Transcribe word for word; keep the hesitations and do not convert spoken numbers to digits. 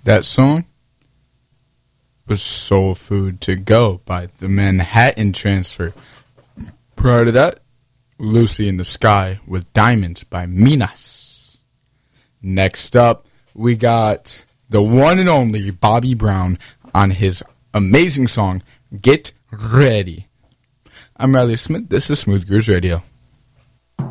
That song was Soul Food to Go by the Manhattan Transfer. Prior to that, Lucy in the Sky with Diamonds by Minas. Next up, we got the one and only Bobby Brown on his amazing song, Get Ready. I'm Riley Smith. This is Smooth Grooves Radio.